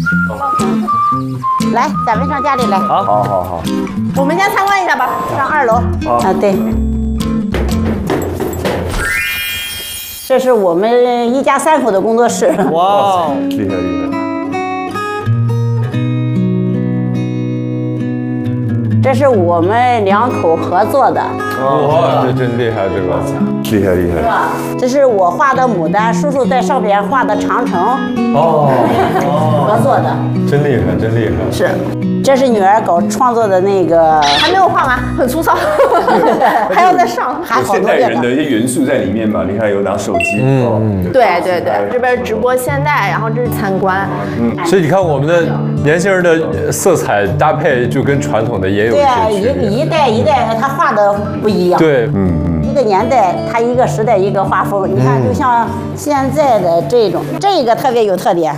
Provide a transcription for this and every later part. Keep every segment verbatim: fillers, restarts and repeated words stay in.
来，咱们上家里来。 好，好，好，好。 我们先参观一下吧，上二楼。啊，对。这是我们一家三口的工作室。 哇， 厉害厉害！ 这是我们两口合作的。 哇，这真厉害，这个厉害厉害。 是吧？这是我画的牡丹，叔叔在上边画的长城。 哦， 合作的。 真厉害，真厉害。 是。这是女儿搞创作的那个， 还没有画完，很粗糙，还要再上， 还好现代多遍呢。 人的一些元素在里面嘛，你看有拿手机， 嗯， 对对对，这边直播现代，然后这是参观， 嗯，所以你看我们的年轻人的色彩搭配就跟传统的也有一对啊， 些区别。 一一代一代他画的不一样。 对， 嗯嗯。 一个年代，它一个时代一个画风。你看，就像现在的这种，这个特别有特点。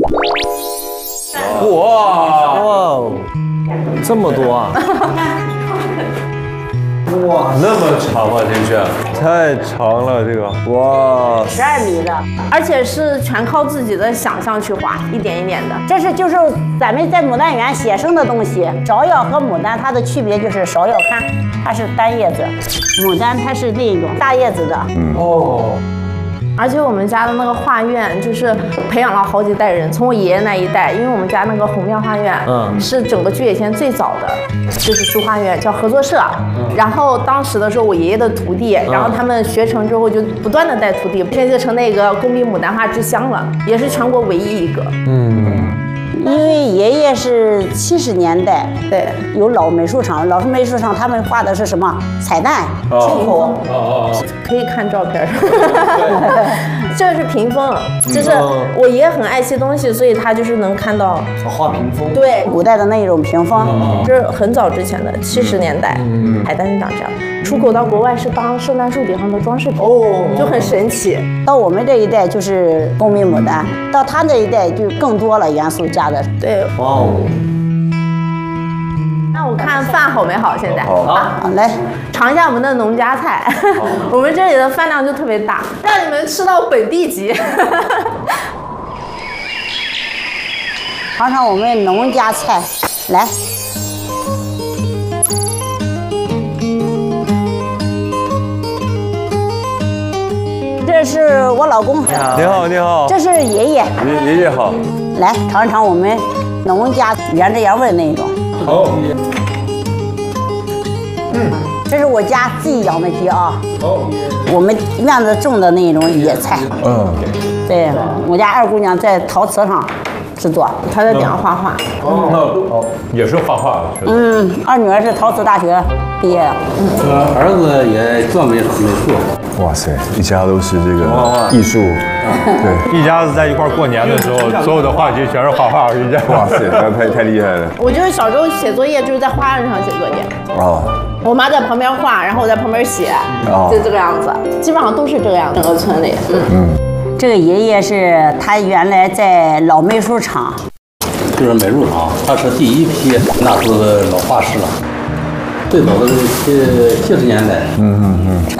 哇哇，这么多啊！哇，那么长啊，这是太长了，这个哇， 十二米的， 而且是全靠自己的想象去画，一点一点的。 这是就是咱们在牡丹园写生的东西。芍药和牡丹它的区别就是芍药看它是单叶子，牡丹它是那种大叶子的。 嗯哦。 而且我们家的那个画院就是培养了好几代人，从我爷爷那一代，因为我们家那个红庙画院，嗯，是整个巨野县最早的，就是书画院，叫合作社。嗯、然后当时的时候，我爷爷的徒弟，然后他们学成之后就不断的带徒弟，现在就成那个工笔牡丹画之乡了，也是全国唯一一个。 嗯。 因为爷爷是七十年代， 对， 有老美术厂，老美术厂他们画的是什么？彩蛋出口。 哦哦哦， 可以看照片。这是屏风，就是我爷爷很爱惜东西，所以他就是能看到画屏风。 对， 古代的那种屏风， 这是很早之前的七十年代，彩蛋是长这样，出口到国外是当圣诞树顶上的装饰品，哦，就很神奇。 到我们这一代就是工笔牡丹，到他这一代就更多了元素加的。 对， 哇哦。 那我看饭好没好？现在好，来尝一下我们的农家菜。我们这里的饭量就特别大，让你们吃到本地级。 尝尝我们农家菜，来。这是我老公。 你好，你好。 这是爷爷。 爷爷爷好。 来尝一尝我们农家原汁原味那种。 好。 嗯，这是我家自己养的鸡啊。好。我们院子种的那种野菜。嗯。对，我家二姑娘在陶瓷上制作， 她在顶上画画。 哦，也是画画。 嗯，二女儿是陶瓷大学毕业的。 嗯，儿子也做美美术。 哇塞，一家都是这个艺术， 对，一家子在一块过年的时候，所有的话题全是画画。一家， 哇塞，那太太厉害了。 我就是小时候写作业就是在画案上写作业。 哦。 我妈在旁边画，然后我在旁边写，哦、就这个样子，基本上都是这个样子。整个村里，嗯嗯。 这个爷爷是他原来在老美术厂， 就是美术厂，他是第一批那时候的老画师了。最早的七七十年代，嗯嗯嗯，